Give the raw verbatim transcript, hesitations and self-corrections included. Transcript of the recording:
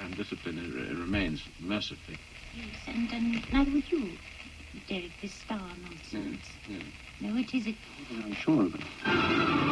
undisciplined it remains, mercifully. Yes, and um, neither would you, Derek, this star nonsense. Yes, yes. No, it isn't. I'm sure of it.